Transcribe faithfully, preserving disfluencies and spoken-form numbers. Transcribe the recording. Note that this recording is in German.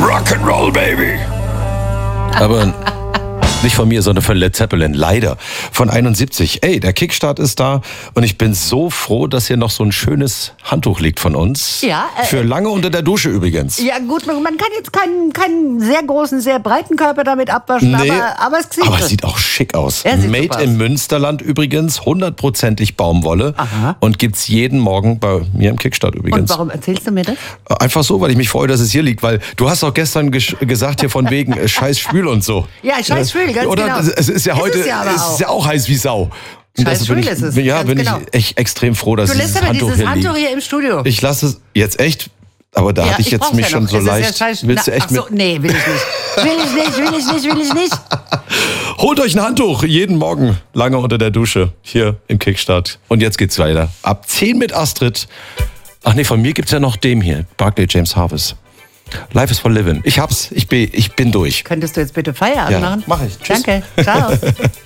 Rock'n'Roll, Baby. Aber nicht von mir, sondern von Led Zeppelin. Leider. Von einundsiebzig. Ey, der Kickstart ist da. Und ich bin so froh, dass hier noch so ein schönes Handtuch liegt von uns. Ja. Äh, Für lange unter der Dusche übrigens. Ja gut, man kann jetzt keinen, keinen sehr großen, sehr breiten Körper damit abwaschen, Nee, aber, aber es sieht, aber es sieht auch schick aus. Ja, sieht Made super im aus. Münsterland übrigens. Hundertprozentig Baumwolle. Aha. Und gibt's jeden Morgen bei mir im Kickstart Und übrigens. warum erzählst du mir das? Einfach so, weil ich mich freue, dass es hier liegt. Weil du hast auch gestern gesch- gesagt hier von wegen äh, scheiß schwül und so. Ja, scheiß schwül, ganz Oder genau. es ist ja Ist heute es ja aber es ist ja auch heiß wie Sau. Und Scheiß deshalb bin schwül ich, ist es, Ja, ganz bin genau. ich echt extrem froh, dass Du lässt dieses aber Handtuch dieses hier Handtuch liegt. hier im Studio. Ich lasse es jetzt echt, aber da Ja, hatte ich ich jetzt brauch's mich ja schon noch. so Es ist ja leicht. scheiß- Willst du Na, echt ach so, mit? nee, will ich nicht. Will ich nicht, will ich nicht, will ich nicht. Holt euch ein Handtuch jeden Morgen lange unter der Dusche hier im Kickstart. Und jetzt geht's weiter. Ab zehn mit Astrid. Ach nee, von mir gibt's ja noch dem hier, Barclay James Harvest. Life is for living. Ich hab's, ich bin, ich bin durch. Könntest du jetzt bitte Feierabend Ja, machen? mach ich. Tschüss. Danke, ciao.